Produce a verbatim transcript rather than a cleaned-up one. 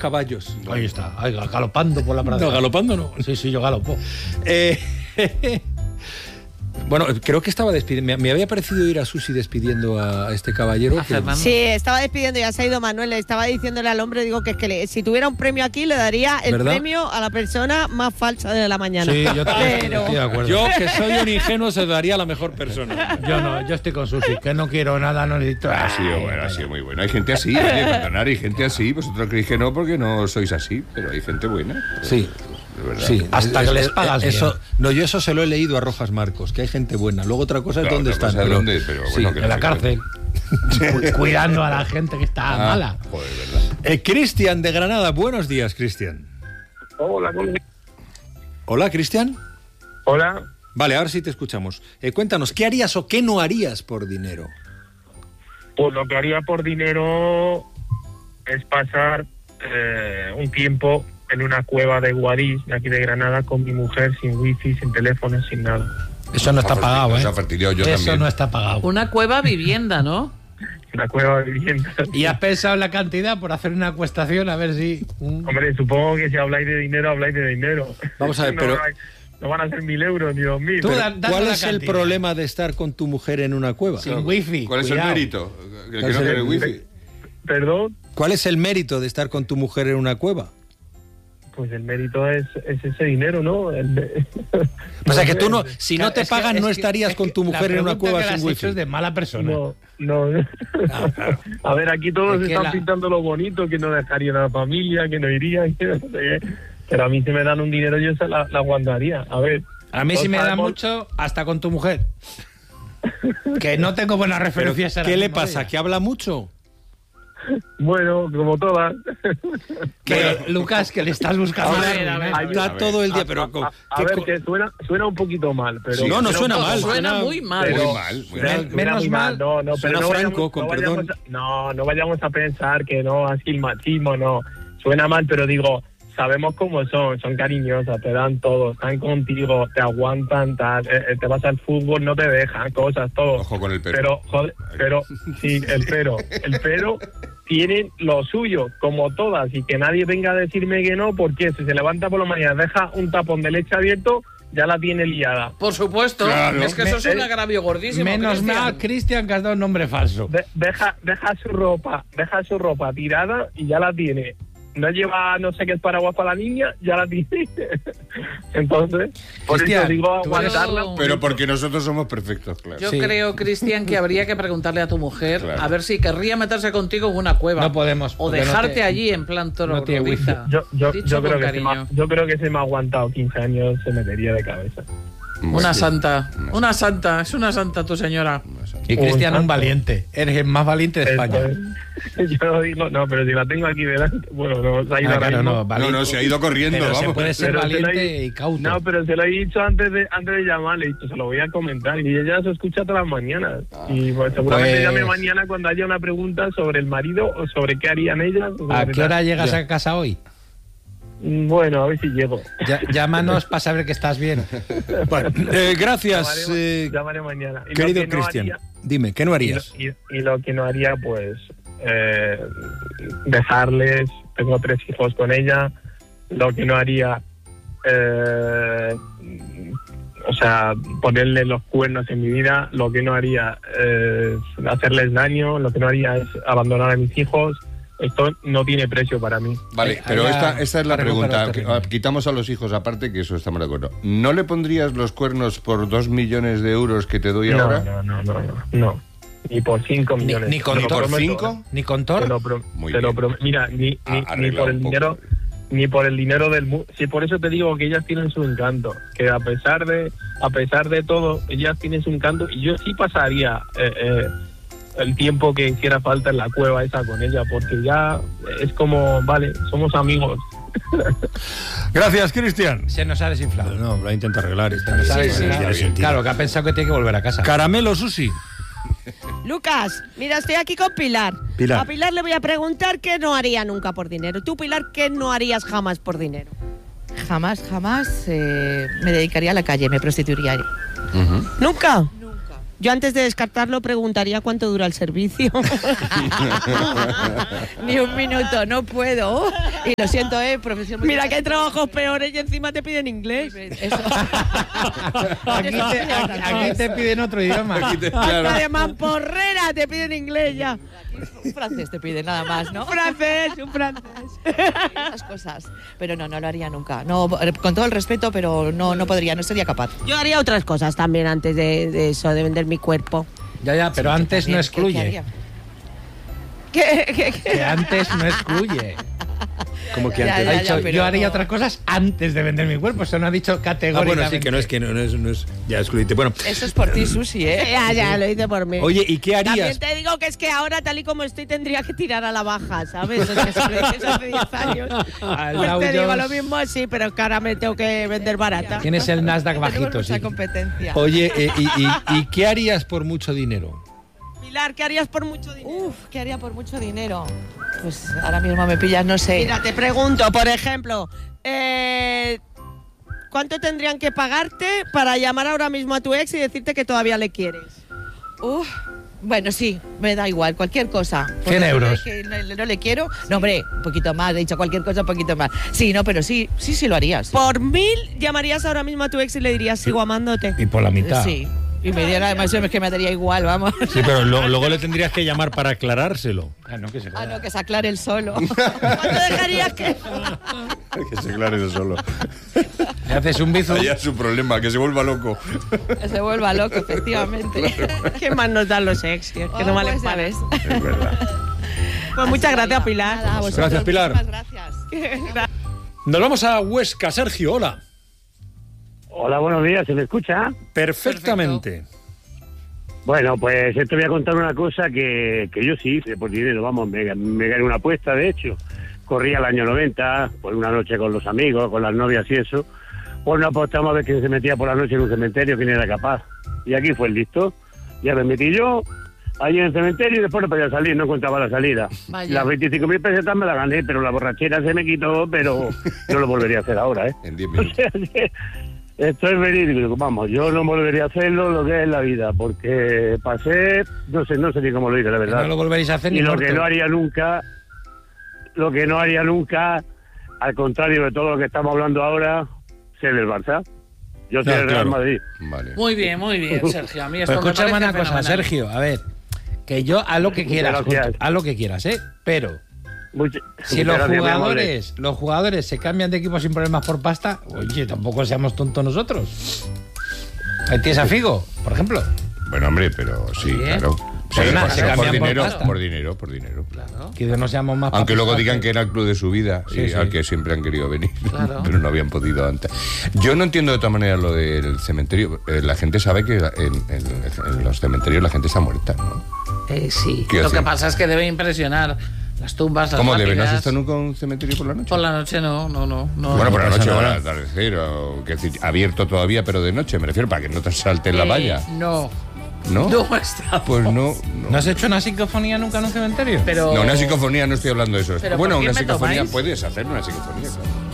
caballos. Ahí está, ahí, galopando por la pradera. No, galopando no. Sí, sí, yo galopo. Eh, bueno, creo que estaba despidiendo. Me, me había parecido ir a Susi despidiendo a este caballero. A que... Fernando. Sí, estaba despidiendo, ya se ha ido Manuel, le estaba diciéndole al hombre, digo que es que le, si tuviera un premio aquí le daría el ¿verdad? premio a la persona más falsa de la mañana. Sí, yo también Pero... estoy de acuerdo. Yo, que soy un ingenuo, se daría a la mejor persona. Yo no, yo estoy con Susi, que no quiero nada, no necesito. Ha sido bueno, ha sido muy bueno. Hay gente así, oye, perdonar, hay gente así. Vosotros creéis que no porque no sois así, pero hay gente buena. Sí. De verdad. Sí, Hasta es- que les es- pagas eso, bien. No, yo eso se lo he leído a Rojas Marcos, que hay gente buena. Luego otra cosa es Claro, dónde otra están. cosa es pero- dónde, pero bueno, sí. que En la no sé cárcel. Cu- Cuidando a la gente que está Ah, mala. joder, verdad. Eh, Cristian de Granada, buenos días, Cristian. Hola, ¿cómo- Hola, Cristian. hola. Vale, ahora sí te escuchamos. Eh, cuéntanos, ¿qué harías o qué no harías por dinero? Pues lo que haría por dinero es pasar eh, un tiempo en una cueva de Guadix, de aquí de Granada, con mi mujer, sin wifi, sin teléfono, sin nada. Eso no está pagado, Nos ¿eh? ha fastidiado yo Eso también. no está pagado. Una cueva vivienda, ¿no? Una cueva de vivienda. ¿Y has pensado en la cantidad por hacer una acuestación? A ver si... un- Hombre, supongo que si habláis de dinero, habláis de dinero. Vamos a ver, no, pero- hay- no van a ser mil euros ni dos mil. Tú pero- da- dando ¿Cuál la es el cantidad. problema de estar con tu mujer en una cueva? Sin wifi. ¿Cuál es cuidado. el mérito? ¿Que, que ¿Cuál es no el- tiene wifi? Perdón, ¿Cuál es el mérito de estar con tu mujer en una cueva? pues el mérito es, es ese dinero, ¿no? El- O sea, que tú no, si no Claro, te es que- pagan, es no que- estarías es con que tu la mujer en una pregunta cueva que le sin has hecho wifi. es de mala persona. No, no. A ver, aquí todos Es que están la- pintando lo bonito, que no dejarían a la familia, que no irían, que no sé qué. Pero a mí si me dan un dinero yo se la, la aguantaría. A ver. A mí sí no me da sabemos- mucho hasta con tu mujer. Que no tengo buenas Pero, referencias. ahora ¿qué le mismo de pasa? ella. ¿Que habla mucho? Bueno, como todas. Que, Lucas, que le estás buscando. A la ver, a ver. ruina. Ay, Está a ver. todo el día, A, pero... a- con- a ¿qué ver, co- que suena, suena un poquito mal, pero... Sí, no, no pero- suena mal. Suena muy mal. Pero- Muy mal, muy Men- mal. Suena menos muy mal, No, no, suena pero no franco, vayamos, con no perdón. vayamos a- no, no vayamos a pensar que no, así el machismo, no. Suena mal, pero digo, sabemos cómo son, son cariñosas, te dan todo, están contigo, te aguantan, tal, eh, eh, te vas al fútbol, no te dejan, cosas, todo. Ojo con el pero. Pero, joder, pero, sí, el pero, el pero tienen lo suyo, como todas, y que nadie venga a decirme que no, porque si se levanta por la mañana, deja un tapón de leche abierto, ya la tiene liada. Por supuesto. Claro. Es que eso es un agravio gordísimo. Menos Cristian. mal, Cristian, que has dado un nombre falso. De- deja, deja su ropa, deja su ropa tirada y ya la tiene. No lleva no sé qué paraguas para la niña, ya la tiene. Entonces, por Cristian, eso digo tú eres- aguantarla. Pero- Pero porque nosotros somos perfectos, claro. Yo Sí. creo, Cristian, que habría que preguntarle a tu mujer Claro. a ver si querría meterse contigo en una cueva. No podemos, O porque no dejarte te- allí en plan toro no tiene rodiza. Yo, yo, Dicho yo, con creo que se me, cariño. ha- yo creo que se me ha aguantado quince años, se metería de cabeza. Bueno, Una sí. santa. Una Una santa. Es una santa tu señora. Una santa. Y Cristian, Un un valiente. Eres el más valiente de España. Entonces, yo digo, no, pero si la tengo aquí delante, bueno, no, se ha ido Ah, ahora claro, mismo. no, No, valiente. no, se ha ido corriendo, Pero se vamos. puede ser Pero se lo valiente he- y cauto. No, pero se lo he dicho antes de antes de llamar, le he dicho, se lo voy a comentar. Y ella se escucha todas las mañanas. Y pues, seguramente Pues- llame mañana cuando haya una pregunta sobre el marido o sobre qué harían ellas. o ¿A sobre qué hora tal. llegas Ya. a casa hoy? Bueno, a ver si llego. Ya- llámanos para saber que estás bien. Bueno, eh, gracias, Llamaré, eh, llamaré mañana. Y lo querido que no Cristian. haría- Dime, ¿qué no y, harías? lo, y- y lo que no haría, pues, eh, dejarles. Tengo tres hijos con ella. Lo que no haría, eh, o sea, ponerle los cuernos en mi vida. Lo que no haría es hacerles daño. Lo que no haría es abandonar a mis hijos. Esto no tiene precio para mí. Vale, Eh, pero allá esta, esta es la para recuperar pregunta. terreno. Que- Quitamos a los hijos aparte, que eso estamos de acuerdo. ¿No le pondrías los cuernos por dos millones de euros que te doy No, ahora? no, no, no, no, no. Ni por cinco Ni, millones. ni con Te lo Tor. ¿Por prometo, cinco? ¿eh? Ni con Te Tor. lo, pro- Muy te lo bien. pro- mira, ni, ni, Ah, ni arregla por el un poco. dinero, ni por el dinero del mundo. Sí, por eso te digo que ellas tienen su encanto, que a pesar de, a pesar de todo, ellas tienen su encanto y yo sí pasaría eh, eh, el tiempo que hiciera falta en la cueva esa con ella, porque ya es como, vale, somos amigos. Gracias, Cristian. Se nos ha desinflado. No, lo intento arreglar. Esto Se nos ha Sí, sí. desinflado. tiene sentido. Claro, que ha pensado que tiene que volver a casa. Caramelo, Susi. Lucas, mira, estoy aquí con Pilar. Pilar. A Pilar le voy a preguntar qué no haría nunca por dinero. Tú, Pilar, ¿qué no harías jamás por dinero? Jamás, jamás eh, me dedicaría a la calle, me prostituiría. Ujú. ¿Nunca? Nunca. Yo antes de descartarlo preguntaría cuánto dura el servicio. Ni un minuto, no puedo. Y lo siento, eh, profesión muy Mira que hay trabajos peores y encima te piden inglés. Eso. Aquí te, aquí- aquí te piden otro idioma. Aquí te- Hasta claro. de mamporrera te piden inglés ya. Un francés te pide nada más, ¿no? Un francés, un francés. Esas cosas. Pero no, no lo haría nunca. No, con todo el respeto, pero no, no podría, no sería capaz. Yo haría otras cosas también antes de, de eso, de vender mi cuerpo. Ya, ya, pero antes no También, ¿qué- qué excluye. haría? ¿Qué, qué, qué? Que antes no excluye. Como que Ya, antes. Ha ya, dicho, pero yo haría no. otras cosas antes de vender mi cuerpo. Eso no ha dicho Ah, categóricamente. bueno, sí, que no es que no, no es, no es ya excluyente. Bueno, Eso es por ti, Susi, ¿eh? Ya, ya, lo hice por mí. oye, ¿y qué harías? También te digo que es que ahora, tal y como estoy, tendría que tirar a la baja, ¿sabes? Es que eso lo hice hace diez años. Al Pues Dow te digo Jones. lo mismo, sí, pero que ahora me tengo que vender barata. Tienes el Nasdaq Tenemos bajito, mucha sí. competencia. Oye, eh, y, y- ¿y qué harías por mucho dinero? Pilar, ¿qué harías por mucho dinero? Uf, ¿qué haría por mucho dinero? Pues ahora mismo me pillas, no sé. Mira, te pregunto, por ejemplo, eh, ¿cuánto tendrían que pagarte para llamar ahora mismo a tu ex y decirte que todavía le quieres? Uf, bueno, sí, me da igual, cualquier cosa. Porque cien euros. Que no, no le quiero. No, hombre, un poquito más, he dicho cualquier cosa, un poquito más. Sí, no, pero sí, sí, sí lo harías. Por mil llamarías ahora mismo a tu ex y le dirías, sigo amándote. Y por la mitad. Sí. Y me diera, además, es que me daría igual, vamos. Sí, pero lo- luego le tendrías que llamar para aclarárselo. Ah, no, que se Ah, no, que se aclare el solo. ¿Cuánto dejarías que...? Que se aclare eso solo. Le haces un bizu. Allá es su problema, que se vuelva loco. Que se vuelva loco, efectivamente. ¿Qué más nos dan los ex? Que Oh, no valen pues ya para ves. Es verdad. Pues muchas gracias, Pilar. Nada, a vosotros, Gracias, Pilar. muchísimas gracias. Nos vamos a Huesca, Sergio, hola. Hola, buenos días, ¿se me escucha? Perfectamente. Bueno, pues te voy a contar una cosa que, que yo sí hice por dinero, vamos, me, me gané una apuesta, de hecho. Corría el año noventa, por una noche con los amigos, con las novias y eso. Pues nos apostamos a ver quién se metía por la noche en un cementerio, quién era capaz. Y aquí fue el listo. Ya me metí yo, allí en el cementerio, y después no podía salir, no encontraba la salida. Vaya. Las veinticinco mil pesetas me las gané, pero la borrachera se me quitó, pero no lo volvería a hacer ahora, ¿eh? En diez O minutos. sea que esto es verídico, vamos, yo no volvería a hacerlo lo que es la vida, porque pasé, no sé, no sé ni cómo lo hice, la Que verdad. no lo volveréis a hacer y ni lo muerto. que no haría nunca, lo que no haría nunca, al contrario de todo lo que estamos hablando ahora, ser del Barça. Yo soy No, del Real claro. Madrid. Vale. Muy bien, muy bien, Sergio. A mí esto Pero me escúchame parece una cosa, fenomenal. Sergio. A ver, que yo a lo que Muchas quieras, gracias. a lo que quieras, ¿eh? Pero Much- si muchas los gracias, mi amable. jugadores, los jugadores se cambian de equipo sin problemas por pasta, oye, tampoco seamos tontos nosotros. Ahí tienes a Figo, por ejemplo. Bueno, hombre, pero sí, Oye, claro. Sí, Perdona, por, se por cambian por dinero, pasta. por dinero, por dinero. Que no seamos más Aunque luego papistas digan que era el club de su vida Sí, y sí. al que siempre han querido venir, Claro. pero no habían podido antes. Yo no entiendo de todas maneras lo del cementerio. Eh, la gente sabe que en, en- en los cementerios la gente está muerta, ¿no? Eh, sí. Quiero Lo que decir- pasa es que debe impresionar las tumbas, las ¿Cómo debe? ¿No has lápidas. estado nunca en un cementerio por la noche? Por la noche no, no, no. no Bueno, por la no noche pasa o al nada. atardecer, o, que decir, abierto todavía, pero de noche, me refiero, para que no te salten la Eh, valla. No, ¿No? no está. Pues no. ¿No no. has hecho una psicofonía nunca en un cementerio? Pero... No, una psicofonía, no estoy hablando de eso. ¿Pero Bueno, por qué una me psicofonía tomáis? puedes hacer una psicofonía, claro.